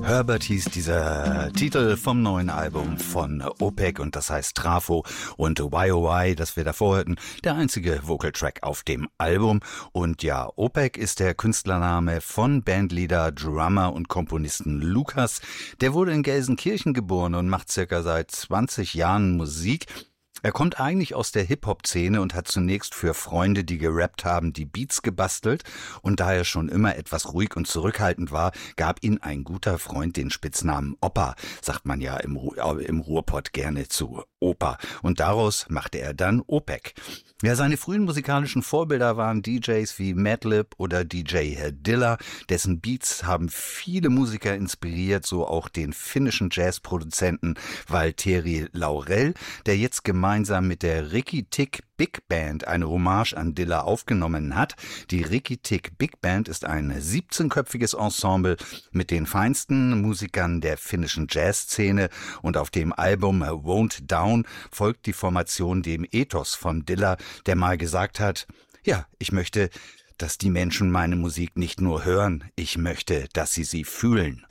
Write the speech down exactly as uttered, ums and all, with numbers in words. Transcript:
Herbert hieß dieser Titel vom neuen Album von Opeth und das heißt Trafo, und Y O Y, das wir davor hörten, der einzige Vocaltrack auf dem Album. Und ja, Opeth ist der Künstlername von Bandleader, Drummer und Komponisten Lukas. Der wurde in Gelsenkirchen geboren und macht circa seit zwanzig Jahren Musik. Er kommt eigentlich aus der Hip-Hop-Szene und hat zunächst für Freunde, die gerappt haben, die Beats gebastelt. Und da er schon immer etwas ruhig und zurückhaltend war, gab ihm ein guter Freund den Spitznamen Opa, sagt man ja im, Ru- im Ruhrpott gerne zu Opa. Und daraus machte er dann Opeth. Ja, seine frühen musikalischen Vorbilder waren D Js wie Madlib oder D J Dilla. Dessen Beats haben viele Musiker inspiriert, so auch den finnischen Jazzproduzenten Valtteri Laurell, der jetzt gemeinsam mit der Ricky Tick Big Band eine Hommage an Dilla aufgenommen hat. Die Ricky Tick Big Band ist ein siebzehnköpfiges Ensemble mit den feinsten Musikern der finnischen Jazzszene, und auf dem Album Won't Down folgt die Formation dem Ethos von Dilla, der mal gesagt hat: Ja, ich möchte, dass die Menschen meine Musik nicht nur hören, ich möchte, dass sie sie fühlen.